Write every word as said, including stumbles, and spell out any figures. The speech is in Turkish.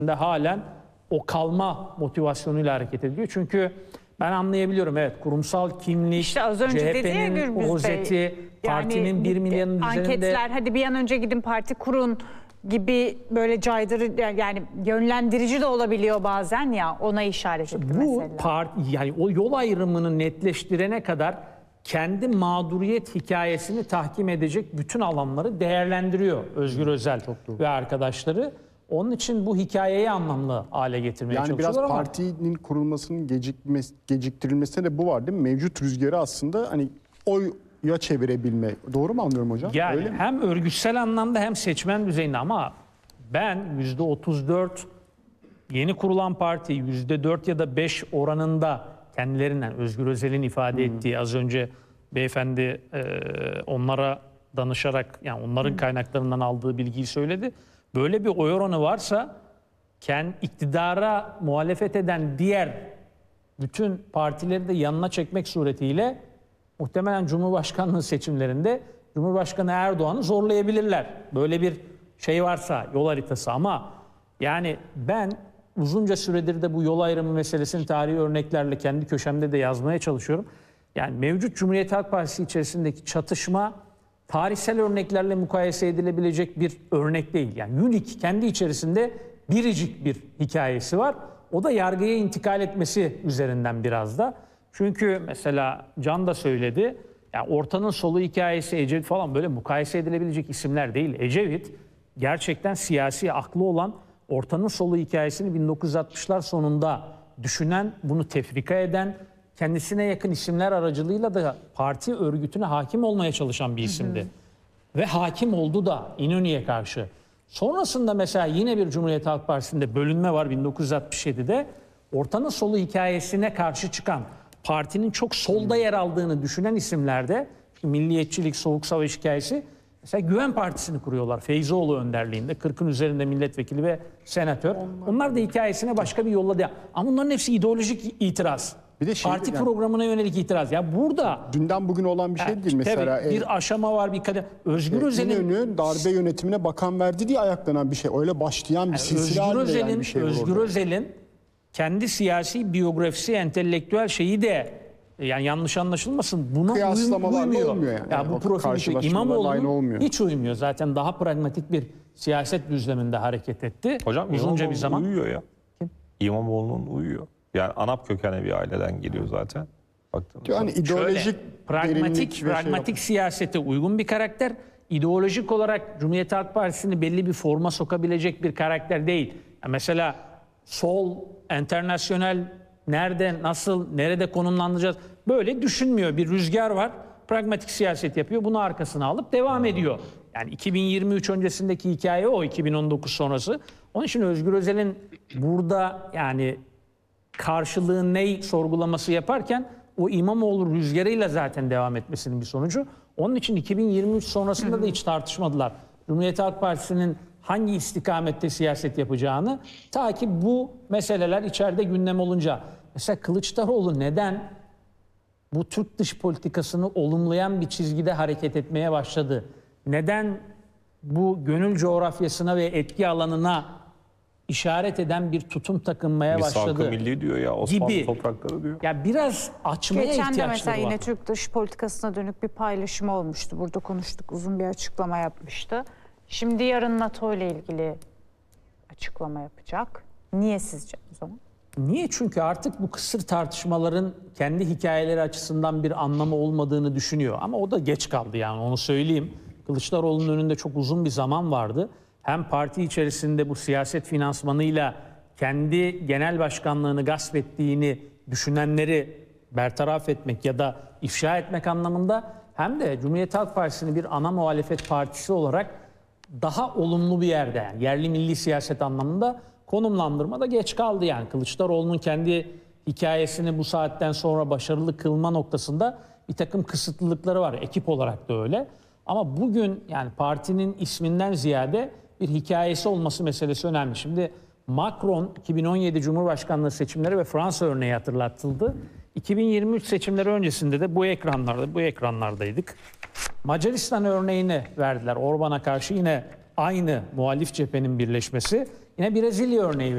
de halen o kalma motivasyonuyla hareket ediyor. Çünkü ben anlayabiliyorum, evet, kurumsal kimlik, İşte az önce dedi ya C H P'nin Gürbüz rozeti, Bey, partinin yani bir milyonun üzerinde... Anketler hadi bir an önce gidin parti kurun gibi böyle caydırıcı, yani yönlendirici de olabiliyor bazen ya, ona işaret etti Bu mesela. part, yani o yol ayrımını netleştirene kadar kendi mağduriyet hikayesini tahkim edecek bütün alanları değerlendiriyor Özgür Özel ve arkadaşları. Onun için bu hikayeyi anlamlı hale getirmeye yani çalışıyorlar biraz ama... partinin kurulmasının gecikmesi, geciktirilmesine de bu var değil mi? Mevcut rüzgarı aslında hani oya çevirebilme. Doğru mu anlıyorum hocam? Yani Öyle mi? hem örgütsel anlamda hem seçmen düzeyinde, ama ben yüzde otuz dört yeni kurulan parti yüzde dört ya da beş oranında kendilerinden, Özgür Özel'in ifade hmm. ettiği, az önce beyefendi e, onlara danışarak, yani onların hmm. kaynaklarından aldığı bilgiyi söyledi. Böyle bir oy oranı varsa kendi iktidara muhalefet eden diğer bütün partileri de yanına çekmek suretiyle muhtemelen Cumhurbaşkanlığı seçimlerinde Cumhurbaşkanı Erdoğan'ı zorlayabilirler. Böyle bir şey varsa, yol haritası. Ama yani ben uzunca süredir de bu yol ayrımı meselesini tarihi örneklerle kendi köşemde de yazmaya çalışıyorum. Yani mevcut Cumhuriyet Halk Partisi içerisindeki çatışma tarihsel örneklerle mukayese edilebilecek bir örnek değil. Yani unik, kendi içerisinde biricik bir hikayesi var. O da yargıya intikal etmesi üzerinden biraz da. Çünkü mesela Can da söyledi, yani ortanın solu hikayesi, Ecevit falan böyle mukayese edilebilecek isimler değil. Ecevit gerçekten siyasi aklı olan, ortanın solu hikayesini bin dokuz yüz altmışlar sonunda düşünen, bunu tefrika eden, kendisine yakın isimler aracılığıyla da parti örgütüne hakim olmaya çalışan bir isimdi. Hı hı. Ve hakim oldu da İnönü'ye karşı. Sonrasında mesela yine bir Cumhuriyet Halk Partisi'nde bölünme var bin dokuz yüz altmış yedide. Ortanın solu hikayesine karşı çıkan, partinin çok solda yer aldığını düşünen isimlerde, milliyetçilik, soğuk savaş hikayesi, mesela Güven Partisi'ni kuruyorlar. Feyzoğlu önderliğinde, kırkın üzerinde milletvekili ve senatör. Onlar, Onlar da hikayesine başka bir yolla değil. Ama bunların hepsi ideolojik itiraz. Bir de şey, parti yani, programına yönelik itiraz. Ya burada dünden bugüne olan bir şey yani, değil mesela. Tabii, bir e, aşama var, bir kadar. Özgür e, Özel'in İnönü darbe yönetimine bakan verdi diye ayaklanan bir şey. Öyle başlayan bir yani silsile Özgür Özel'in bir şey. Özgür Özel'in kendi siyasi biyografisi, entelektüel şeyi de, yani yanlış anlaşılmasın, buna uymuyor. Olmuyor yani. Ya yani bu profil İmamoğlu hiç uymuyor. Zaten daha pragmatik bir siyaset düzleminde hareket etti. Hocam uzunca bir zaman uyuyor ya. Kim? İmamoğlu'nun uyuyor. Yani ANAP kökenli bir aileden geliyor zaten. Yani ideolojik, şöyle, pragmatik, pragmatik şey siyasete uygun bir karakter. İdeolojik olarak Cumhuriyet Halk Partisi'ni belli bir forma sokabilecek bir karakter değil. Yani mesela sol, enternasyonel, nerede, nasıl, nerede konumlanacağız, böyle düşünmüyor. Bir rüzgar var, pragmatik siyaset yapıyor, bunu arkasına alıp devam ediyor. Yani iki bin yirmi üç öncesindeki hikaye o, iki bin on dokuz sonrası. Onun için Özgür Özel'in burada yani karşılığı ne sorgulaması yaparken o İmamoğlu rüzgarıyla zaten devam etmesinin bir sonucu. Onun için iki bin yirmi üç sonrasında Hı-hı. da hiç tartışmadılar. Cumhuriyet Halk Partisi'nin hangi istikamette siyaset yapacağını, ta ki bu meseleler içeride gündem olunca. Mesela Kılıçdaroğlu neden bu Türk dış politikasını olumlayan bir çizgide hareket etmeye başladı? Neden bu gönül coğrafyasına ve etki alanına işaret eden bir tutum takınmaya başladı? Misak-ı milli diyor ya, Osmanlı gibi toprakları diyor. Ya biraz açmaya Geçen ihtiyaçları var. Geçen de mesela yine Türk dış politikasına dönük bir paylaşım olmuştu. Burada konuştuk, uzun bir açıklama yapmıştı. Şimdi yarın NATO ile ilgili açıklama yapacak. Niye sizce o zaman? Niye? Çünkü artık bu kısır tartışmaların kendi hikayeleri açısından bir anlamı olmadığını düşünüyor. Ama o da geç kaldı, yani onu söyleyeyim. Kılıçdaroğlu'nun önünde çok uzun bir zaman vardı. Hem parti içerisinde bu siyaset finansmanıyla kendi genel başkanlığını gasp ettiğini düşünenleri bertaraf etmek ya da ifşa etmek anlamında, hem de Cumhuriyet Halk Partisi'ni bir ana muhalefet partisi olarak daha olumlu bir yerde, yani yerli milli siyaset anlamında konumlandırma da geç kaldı. Yani Kılıçdaroğlu'nun kendi hikayesini bu saatten sonra başarılı kılma noktasında bir takım kısıtlılıkları var. Ekip olarak da öyle. Ama bugün yani partinin isminden ziyade bir hikayesi olması meselesi önemli. Şimdi Macron iki bin on yedi Cumhurbaşkanlığı seçimleri ve Fransa örneği hatırlatıldı. iki bin yirmi üç seçimleri öncesinde de bu ekranlarda, bu ekranlardaydık. Macaristan örneğini verdiler. Orban'a karşı yine aynı muhalif cephenin birleşmesi. Yine Brezilya örneği